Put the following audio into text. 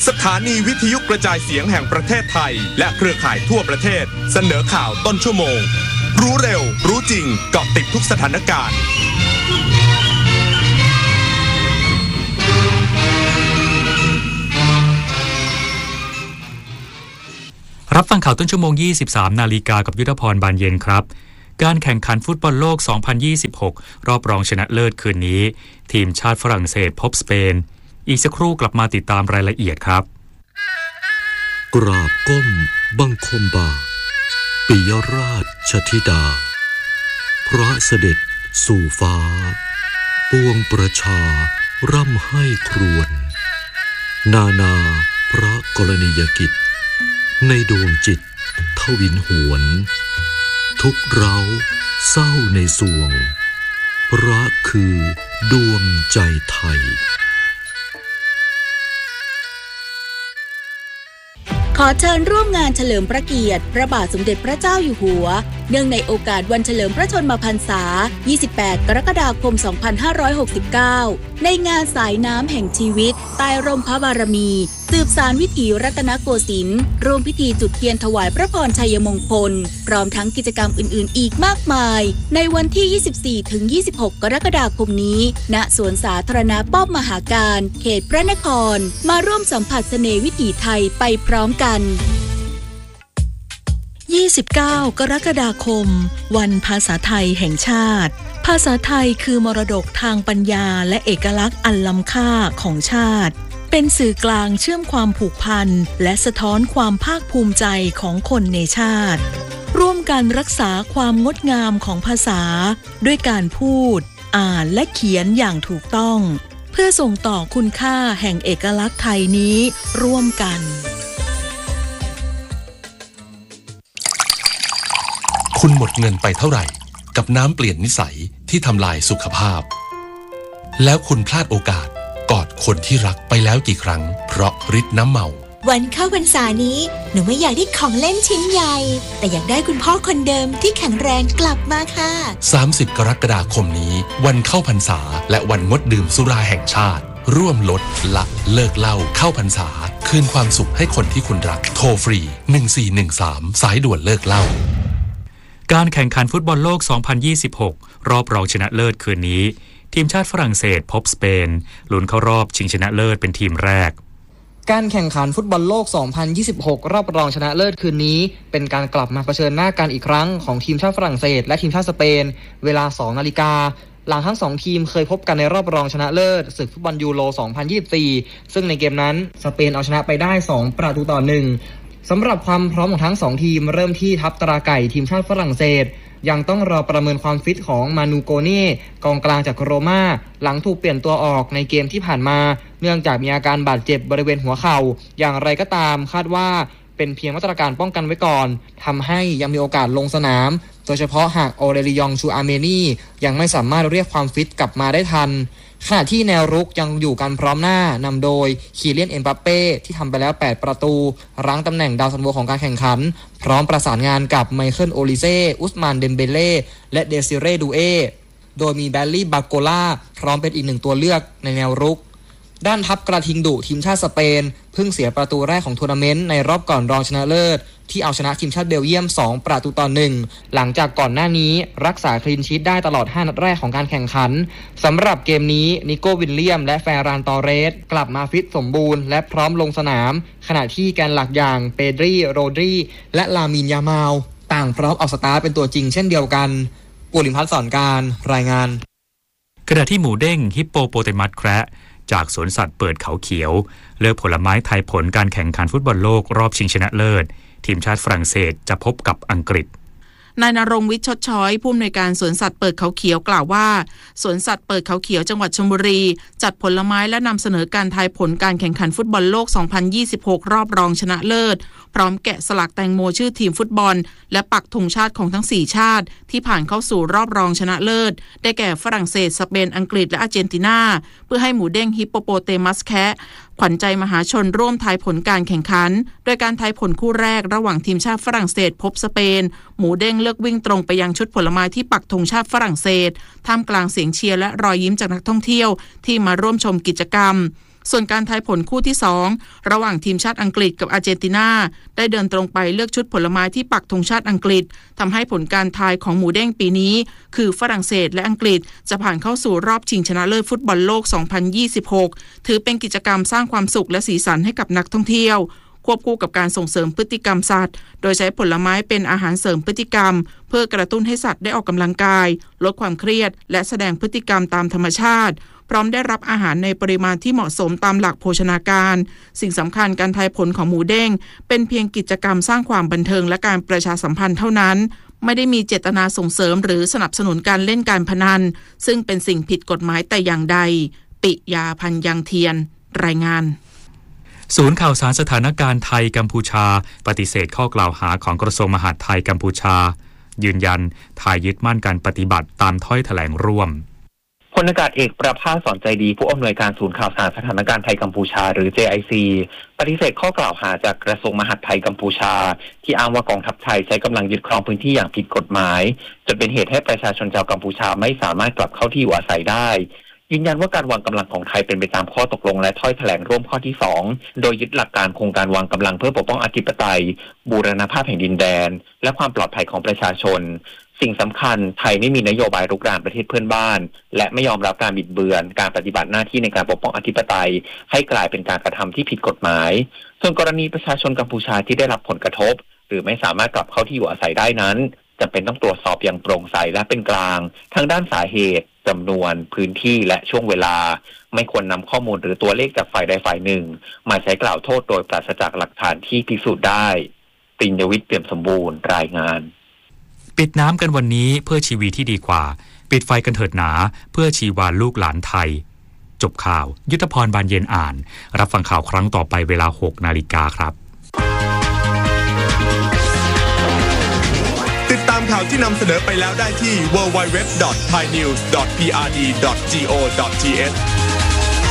สถานีวิทยุกระจายเสียงแห่งประเทศไทยและเครือข่ายทั่วประเทศเสนอข่าวต้นชั่วโมงรู้เร็วรู้จริงเกาะติดทุกสถานการณ์รับฟังข่าวต้นชั่วโมง 23 นาฬิกากับยุทธพรบานเย็นครับการแข่งขันฟุตบอลโลก 2026 รอบรองชนะเลิศคืนนี้ทีมชาติฝรั่งเศสพบสเปนอีกสักครู่กลับมาติดตามรายละเอียดครับกราบก้มบังคมบาปิยราชธิดาพระเสด็จสู่ฟ้าปวงประชาร่ำให้ครวญนานาพระกรณียกิจในดวงจิตทวินหวนทุกเร้าเศร้าในสวงพระคือดวงใจไทยขอเชิญร่วมงานเฉลิมพระเกียรติพระบาทสมเด็จพระเจ้าอยู่หัวเนื่องในโอกาสวันเฉลิมพระชนมพรรษา 28 กรกฎาคม 2569 ในงานสายน้ำแห่งชีวิตใต้ร่มพระบารมีสืบสานวิถีรัตนโกสินทร์ร่วมพิธีจุดเทียนถวายพระพรชัยมงคลพร้อมทั้งกิจกรรมอื่นๆอีกมากมายในวันที่ 24-26 กรกฎาคมนี้ณสวนสาธารณะป้อมมหาการเขตพระนครมาร่วมสัมผัสเสน่ห์วิถีไทยไปพร้อมกัน 29 กรกฎาคมวันภาษาไทยแห่งชาติภาษาไทยคือมรดกทางปัญญาและเอกลักษณ์อันล้ำค่าของชาติเป็นสื่อกลางเชื่อมความผูกพันและสะท้อนความภาคภูมิใจของคนในชาติร่วมกันรักษาความงดงามของภาษาด้วยการพูดอ่านและเขียนอย่างถูกต้องเพื่อส่งต่อคุณค่าแห่งเอกลักษณ์ไทยนี้ร่วมกันคุณหมดเงินไปเท่าไหร่กับน้ำเปลี่ยนนิสัยที่ทำลายสุขภาพแล้วคุณพลาดโอกาสกอดคนที่รักไปแล้วกี่ครั้งเพราะฤทธิ์น้ำเมาวันเข้าพรรษานี้หนูไม่อยากได้ของเล่นชิ้นใหญ่แต่อยากได้คุณพ่อคนเดิมที่แข็งแรงกลับมาค่ะ 30 กรกฎาคมนี้วันเข้าพรรษาและวันงดดื่มสุราแห่งชาติร่วมลดละเลิกเหล้าเข้าพรรษาคืนความสุขให้คนที่คุณรักโทรฟรี1413สายด่วนเลิกเหล้าการแข่งขันฟุตบอลโลก 2026 รอบรองชนะเลิศคืนนี้ทีมชาติฝรั่งเศสพบสเปนลุ้นเข้ารอบชิงชนะเลิศเป็นทีมแรกการแข่งขันฟุตบอลโลก 2026 รอบรองชนะเลิศคืนนี้เป็นการกลับมาเผชิญหน้ากันอีกครั้งของทีมชาติฝรั่งเศสและทีมชาติสเปนเวลา 2 นาฬิกาหลังทั้ง2ทีมเคยพบกันในรอบรองชนะเลิศศึกฟุตบอลยูโร 2024 ซึ่งในเกมนั้นสเปนเอาชนะไปได้2-1สำหรับความพร้อมของทั้ง2ทีมเริ่มที่ทัพตราไก่ทีมชาติฝรั่งเศสยังต้องรอประเมินความฟิตของมานูโกเน่กองกลางจากโรม่าหลังถูกเปลี่ยนตัวออกในเกมที่ผ่านมาเนื่องจากมีอาการบาดเจ็บบริเวณหัวเข่าอย่างไรก็ตามคาดว่าเป็นเพียงมาตรการป้องกันไว้ก่อนทำให้ยังมีโอกาสลงสนามโดยเฉพาะหากออเรลิยองชูอาเมนี่ยังไม่สามารถเรียกความฟิตกลับมาได้ทันขณะที่แนวรุกยังอยู่กันพร้อมหน้านำโดยคีเลียนเอ็มบัปเป้ที่ทำไปแล้ว8ประตูรั้งตำแหน่งดาวซันโวของการแข่งขันพร้อมประสานงานกับไมเคิลโอลิเซ่อุสมานเดมเบเล่และเดซิเร่ดูเอโดยมีแบลลี่บาโกล่าพร้อมเป็นอีก1ตัวเลือกในแนวรุกด้านทัพกระทิงดุทีมชาติสเปนเพิ่งเสียประตูแรกของทัวร์นาเมนต์ในรอบก่อนรองชนะเลิศที่เอาชนะทีมชาติเบลเยียม2-1หลังจากก่อนหน้านี้รักษาคลีนชีทได้ตลอด5นัดแรกของการแข่งขันสำหรับเกมนี้นิโก้วิลเลียมและแฟรานตอเรสกลับมาฟิตสมบูรณ์และพร้อมลงสนามขณะที่แกนหลักอย่างเปดรีโรดรีและลามินยามาลต่างพร้อมออกสตาร์ทเป็นตัวจริงเช่นเดียวกันปุริพัฒน์สอนการรายงานขณะที่หมูเด้งฮิปโปโปเตมัสแคระจากสวนสัตว์เปิดเขาเขียวเลือกผลไม้ทายผลการแข่งขันฟุตบอลโลกรอบชิงชนะเลิศทีมชาติฝรั่งเศสจะพบกับอังกฤษนายณรงค์วิทย์ชดช้อยผู้อำนวยการสวนสัตว์เปิดเขาเขียวกล่าวว่าสวนสัตว์เปิดเขาเขียวจังหวัดชลบุรีจัดผลไม้และนำเสนอการทายผลการแข่งขันฟุตบอลโลก 2026 รอบรองชนะเลิศพร้อมแกะสลักแตงโมชื่อทีมฟุตบอลและปักธงชาติของทั้ง4ชาติที่ผ่านเข้าสู่รอบรองชนะเลิศได้แก่ฝรั่งเศสสเปนอังกฤษและอาร์เจนตินาเพื่อให้หมูเด้งฮิปโปโปเตมัสแคะขวัญใจมหาชนร่วมทายผลการแข่งขันโดยการทายผลคู่แรกระหว่างทีมชาติฝรั่งเศสพบสเปนหมูเด้งเลือกวิ่งตรงไปยังชุดผลไม้ที่ปักธงชาติฝรั่งเศสท่ามกลางเสียงเชียร์และรอยยิ้มจากนักท่องเที่ยวที่มาร่วมชมกิจกรรมส่วนการทายผลคู่ที่2ระหว่างทีมชาติอังกฤษกับอาร์เจนตินาได้เดินตรงไปเลือกชุดผลไม้ที่ปักธงชาติอังกฤษทำให้ผลการทายของหมูเด้งปีนี้คือฝรั่งเศสและอังกฤษจะผ่านเข้าสู่รอบชิงชนะเลิศฟุตบอลโลก 2026 ถือเป็นกิจกรรมสร้างความสุขและสีสันให้กับนักท่องเที่ยวควบคู่กับการส่งเสริมพฤติกรรมสัตว์โดยใช้ผลไม้เป็นอาหารเสริมพฤติกรรมเพื่อกระตุ้นให้สัตว์ได้ออกกำลังกายลดความเครียดและแสดงพฤติกรรมตามธรรมชาติพร้อมได้รับอาหารในปริมาณที่เหมาะสมตามหลักโภชนาการสิ่งสำคัญการทายผลของหมูเด้งเป็นเพียงกิจกรรมสร้างความบันเทิงและการประชาสัมพันธ์เท่านั้นไม่ได้มีเจตนาส่งเสริมหรือสนับสนุนการเล่นการพนันซึ่งเป็นสิ่งผิดกฎหมายแต่อย่างใดปิยาพันธ์ยังเทียนรายงานศูนย์ข่าวสารสถานการณ์ไทยกัมพูชาปฏิเสธข้อกล่าวหาของกระทรวงมหาดไทยกัมพูชายืนยันไทยยึดมั่นการปฏิบัติตามถ้อยแถลงร่วมพลอากาศเอกประภาสสอนใจดีผู้อำนวยการศูนย์ข่าวสารสถานการณ์ไทยกัมพูชาหรือ JIC ปฏิเสธข้อกล่าวหาจากกระทรวงมหาดไทยกัมพูชาที่อ้างว่ากองทัพไทยใช้กำลังยึดครองพื้นที่อย่างผิดกฎหมายจนเป็นเหตุให้ประชาชนชาวกัมพูชาไม่สามารถกลับเข้าที่อยู่อาศัยได้ยืนยันว่าการวางกำลังของไทยเป็นไปตามข้อตกลงและถ้อยแถลงร่วมข้อที่2โดยยึดหลักการโครงการวางกำลังเพื่อปกป้องอธิปไตยบูรณภาพแห่งดินแดนและความปลอดภัยของประชาชนสิ่งสำคัญไทยไม่มีนโยบายรุกรานประเทศเพื่อนบ้านและไม่ยอมรับการบิดเบือนการปฏิบัติหน้าที่ในการปกป้องอธิปไตยให้กลายเป็นการกระทำที่ผิดกฎหมายส่วนกรณีประชาชนกัมพูชาที่ได้รับผลกระทบหรือไม่สามารถกลับเข้าที่อยู่อาศัยได้นั้นจำเป็นต้องตรวจสอบอย่างโปร่งใสและเป็นกลางทั้งด้านสาเหตุจำนวนพื้นที่และช่วงเวลาไม่ควรนำข้อมูลหรือตัวเลขจากฝ่ายใดฝ่ายหนึ่งมาใช้กล่าวโทษโดยปราศจากหลักฐานที่พิสูจน์ได้ปิญญวิทย์เปี่ยมสมบูรณ์รายงานปิดน้ำกันวันนี้เพื่อชีวิตที่ดีกว่าปิดไฟกันเถิดหนาเพื่อชีวาลูกหลานไทยจบข่าวยุทธพรบานเย็นอ่านรับฟังข่าวครั้งต่อไปเวลา 6 นาฬิกาครับติดตามข่าวที่นำเสนอไปแล้วได้ที่ www.thainews.prd.go.th